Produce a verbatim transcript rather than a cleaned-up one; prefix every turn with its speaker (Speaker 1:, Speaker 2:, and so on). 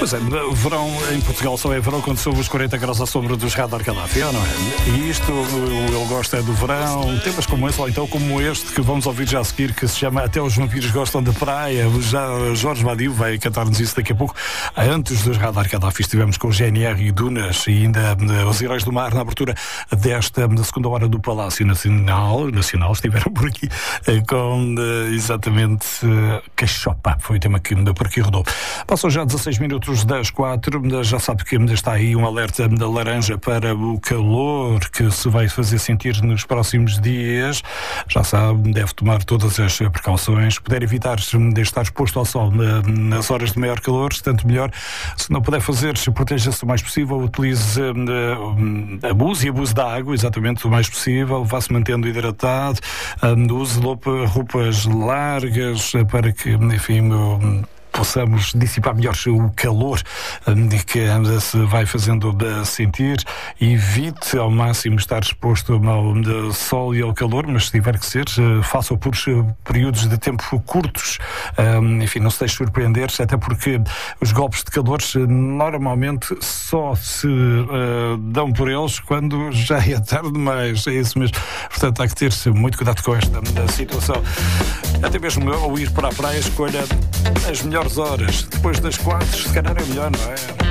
Speaker 1: Pois é, verão em Portugal só é verão quando sob os quarenta graus à sombra dos Radar Gaddafi, não é? E isto, ele gosta é do verão, temas como esse, ou então como este que vamos ouvir já a seguir, que se chama Até os Vampiros Gostam da Praia. Já Jorge Badio vai cantar-nos isso daqui a pouco. Antes dos Radar Gaddafi estivemos com o G N R e Dunas e ainda uh, os Heróis do Mar na abertura desta da segunda hora do Palácio Nacional, Nacional estiveram por aqui uh, com uh, exatamente uh, Cachopa, foi o tema que por aqui rodou. Passam já dezasseis minutos das quatro, já sabe que está aí um alerta da laranja para o calor que se vai fazer sentir nos próximos dias. Já sabe, deve tomar todas as precauções, se puder evitar de estar exposto ao sol nas horas de maior calor, tanto melhor. Se não puder fazer, proteja-se o mais possível, utilize, abuse e abuse da água, exatamente o mais possível, vá-se mantendo hidratado, use roupas largas para que, enfim, possamos dissipar melhor o calor que se vai fazendo sentir. Evite ao máximo estar exposto ao sol e ao calor, mas se tiver que ser, faça-o por períodos de tempo curtos. Enfim, não se deixe surpreender, até porque os golpes de calor normalmente só se uh, dão por eles quando já é tarde demais. É isso mesmo. Portanto, há que ter muito cuidado com esta situação. Até mesmo ao ir para a praia, escolha as melhores horas. Depois das quatro, se calhar é melhor, não é?